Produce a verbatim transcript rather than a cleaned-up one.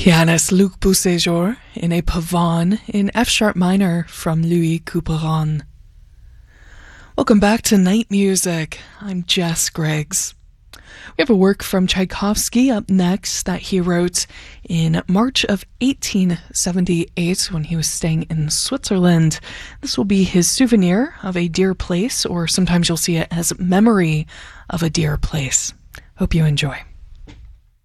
Pianist Luc Beauséjour in a pavane in F-sharp minor from Louis Couperin. Welcome back to Night Music. I'm Jess Griggs. We have a work from Tchaikovsky up next that he wrote in March of eighteen seventy-eight when he was staying in Switzerland. This will be his souvenir of a dear place, or sometimes you'll see it as memory of a dear place. Hope you enjoy.